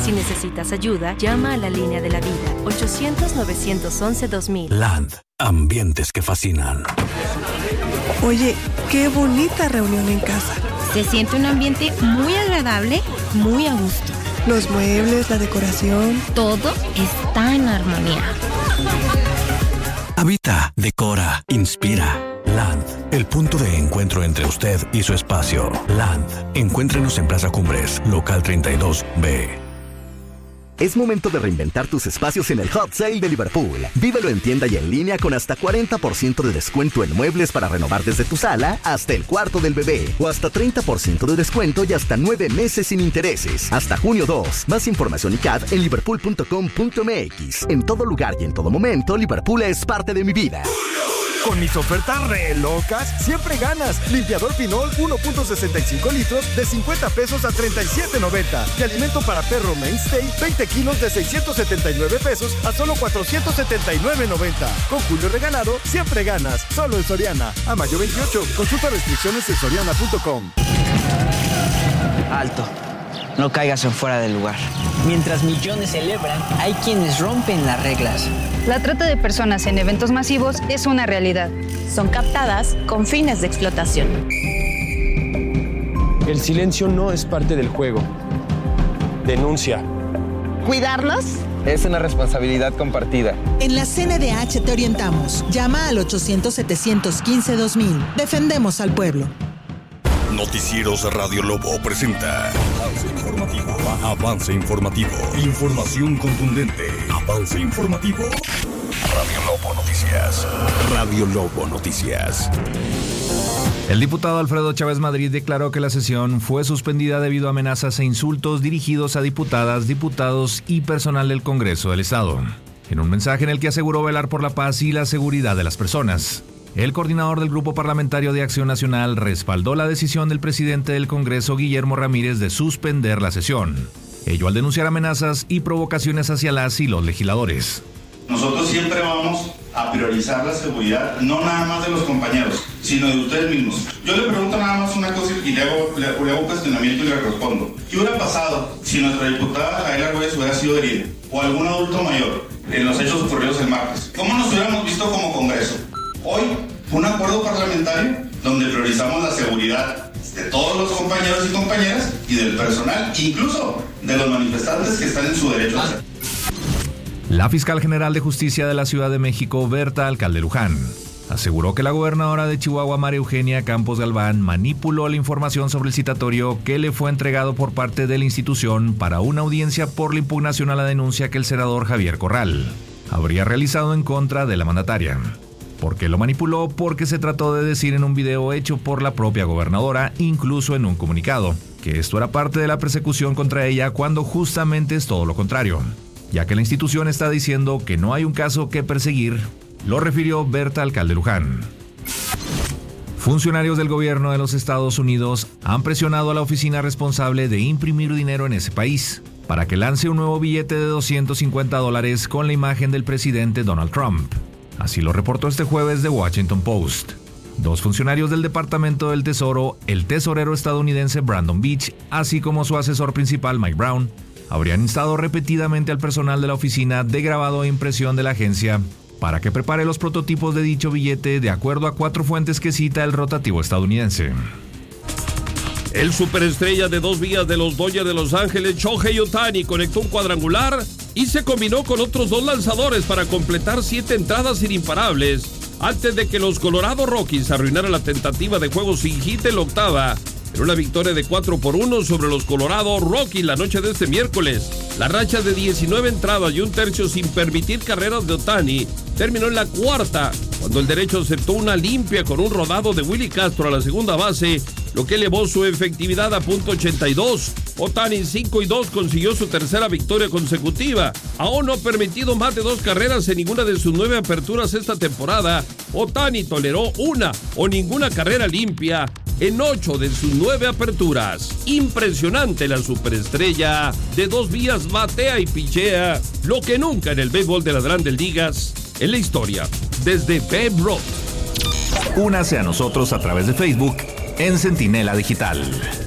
Si necesitas ayuda, llama a la línea de la vida, 800-911-2000. Land, ambientes que fascinan. Oye, qué bonita reunión en casa. Se siente un ambiente muy agradable, muy a gusto. Los muebles, la decoración. Todo está en armonía. Habita, decora, inspira. Land, el punto de encuentro entre usted y su espacio. Land, encuéntrenos en Plaza Cumbres, local 32B. Es momento de reinventar tus espacios en el Hot Sale de Liverpool. Vívelo en tienda y en línea con hasta 40% de descuento en muebles para renovar desde tu sala hasta el cuarto del bebé. O hasta 30% de descuento y hasta 9 meses sin intereses. Hasta junio 2. Más información y CAD en liverpool.com.mx. En todo lugar y en todo momento, Liverpool es parte de mi vida. Con mis ofertas re locas, siempre ganas. Limpiador Pinol 1.65 litros de 50 pesos a 37.90. Y alimento para perro Mainstay 20 kilos de 679 pesos a solo 479.90. Con Julio regalado, siempre ganas. Solo en Soriana. A mayo 28. Consulta restricciones en soriana.com. Alto. No caigas en fuera del lugar. Mientras millones celebran, hay quienes rompen las reglas. La trata de personas en eventos masivos es una realidad. Son captadas con fines de explotación. El silencio no es parte del juego. Denuncia. ¿Cuidarlos? Es una responsabilidad compartida. En la CNDH te orientamos. Llama al 800-715-2000. Defendemos al pueblo. Noticieros Radio Lobo presenta Avance Informativo. Avance Informativo. Información contundente. Avance Informativo. Radio Lobo Noticias. Radio Lobo Noticias. El diputado Alfredo Chávez Madrid declaró que la sesión fue suspendida debido a amenazas e insultos dirigidos a diputadas, diputados y personal del Congreso del Estado. En un mensaje en el que aseguró velar por la paz y la seguridad de las personas. El coordinador del Grupo Parlamentario de Acción Nacional respaldó la decisión del presidente del Congreso, Guillermo Ramírez, de suspender la sesión. Ello al denunciar amenazas y provocaciones hacia las y los legisladores. Nosotros siempre vamos a priorizar la seguridad, no nada más de los compañeros, sino de ustedes mismos. Yo le pregunto nada más una cosa y le hago un cuestionamiento y le respondo. ¿Qué hubiera pasado si nuestra diputada Jaela Argüelles hubiera sido herida o algún adulto mayor en los hechos ocurridos el martes? ¿Cómo nos hubiéramos visto como Congreso? Hoy fue un acuerdo parlamentario donde priorizamos la seguridad de todos los compañeros y compañeras y del personal, incluso de los manifestantes que están en su derecho a hacer. La fiscal general de Justicia de la Ciudad de México, Berta Alcalde Luján, aseguró que la gobernadora de Chihuahua, María Eugenia Campos Galván, manipuló la información sobre el citatorio que le fue entregado por parte de la institución para una audiencia por la impugnación a la denuncia que el senador Javier Corral habría realizado en contra de la mandataria. ¿Por qué lo manipuló? Porque se trató de decir en un video hecho por la propia gobernadora, incluso en un comunicado, que esto era parte de la persecución contra ella cuando justamente es todo lo contrario, ya que la institución está diciendo que no hay un caso que perseguir, lo refirió Berta Alcalde Luján. Funcionarios del gobierno de los Estados Unidos han presionado a la oficina responsable de imprimir dinero en ese país para que lance un nuevo billete de $250 con la imagen del presidente Donald Trump. Así lo reportó este jueves The Washington Post. Dos funcionarios del Departamento del Tesoro, el tesorero estadounidense Brandon Beach, así como su asesor principal Mike Brown, habrían instado repetidamente al personal de la oficina de grabado e impresión de la agencia para que prepare los prototipos de dicho billete de acuerdo a 4 fuentes que cita el rotativo estadounidense. El superestrella de 2 vías de los Dodgers de Los Ángeles, Shohei Ohtani, conectó un cuadrangular y se combinó con otros 2 lanzadores para completar 7 entradas imparables antes de que los Colorado Rockies arruinaran la tentativa de juego sin hit en la octava. En una victoria de 4-1 sobre los Colorado Rockies la noche de este miércoles. La racha de 19 entradas y 1/3 sin permitir carreras de Ohtani terminó en la cuarta, cuando el derecho aceptó una limpia con un rodado de Willy Castro a la segunda base, lo que elevó su efectividad a .82. Ohtani 5-2 consiguió su tercera victoria consecutiva. Aún no ha permitido más de 2 carreras en ninguna de sus 9 aperturas esta temporada. Ohtani toleró una o ninguna carrera limpia en 8 de sus 9 aperturas. Impresionante, la superestrella de 2 vías batea y pichea, lo que nunca en el béisbol de las Grandes Ligas en la historia, desde Babe Ruth. Únase a nosotros a través de Facebook en Centinela Digital.